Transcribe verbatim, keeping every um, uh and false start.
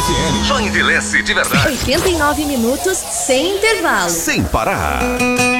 F M. Só envelhece de verdade. oitenta e nove minutos sem intervalo. Sem parar.